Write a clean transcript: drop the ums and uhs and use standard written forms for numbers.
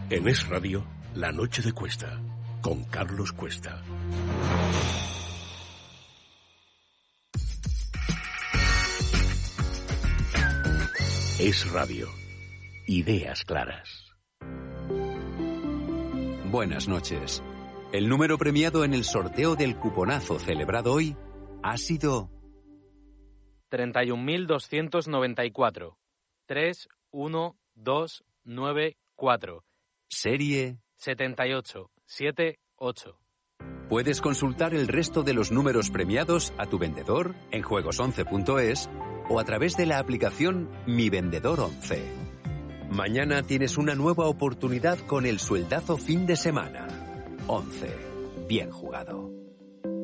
En Es Radio, La Noche de Cuesta, con Carlos Cuesta. Es Radio. Ideas claras. Buenas noches. El número premiado en el sorteo del cuponazo celebrado hoy ha sido 31.294. 31294. Serie 7878. Puedes consultar el resto de los números premiados a tu vendedor en juegos11.es o a través de la aplicación Mi Vendedor 11. Mañana tienes una nueva oportunidad con el sueldazo fin de semana. 11. Bien jugado.